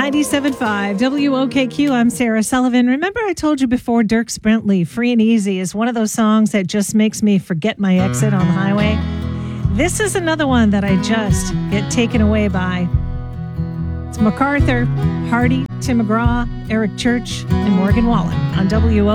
97.5 WOKQ, I'm Sarah Sullivan. Remember I told you before, Dierks Bentley, Free and Easy is one of those songs that just makes me forget my exit on the highway. This is another one that I just get taken away by. It's MacArthur, Hardy, Tim McGraw, Eric Church, and Morgan Wallen on WO.